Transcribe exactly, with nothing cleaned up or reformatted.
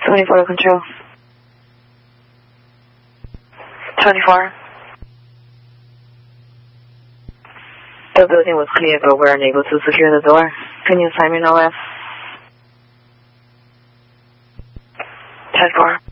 twenty-four to control. twenty-four. The building was clear, but we're unable to secure the door. Can you assign me no F? ten four.